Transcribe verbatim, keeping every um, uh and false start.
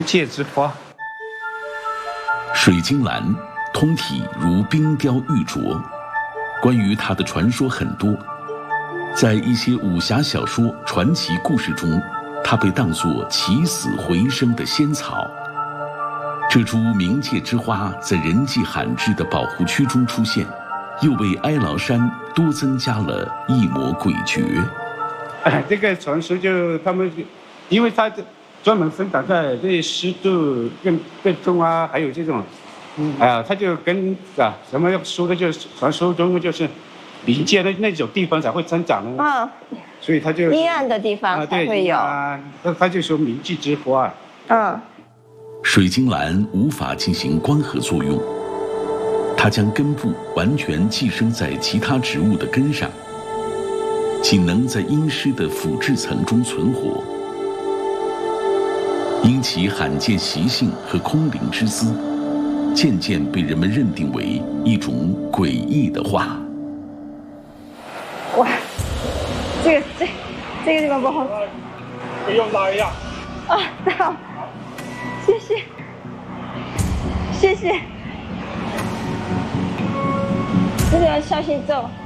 界之花。 水晶兰通体如冰雕玉琢，关于它的传说很多。在一些武侠小说、传奇故事中，它被当作起死回生的仙草。这株冥界之花在人迹罕至的保护区中出现，又为哀牢山多增加了一抹诡谲。 哎，这个传说就他们，因为它专门生长在这湿度更更重啊，还有这种，嗯，啊、呃，它就跟啊什么说的，就是传说中就是冥界的那种地方才会生长的， 嗯， 所以它就阴暗的地方才会有。 啊，那它就说冥界之花。 嗯， 水晶兰无法进行光合作用，它将根部完全寄生在其他植物的根上，仅能在阴湿的腐质层中存活。因其罕见习性和空灵之姿，渐渐被人们认定为一种诡异的花。 哇，这个这这个地方不好。 不用拉呀。 啊，好，谢谢，谢谢。这个要小心走。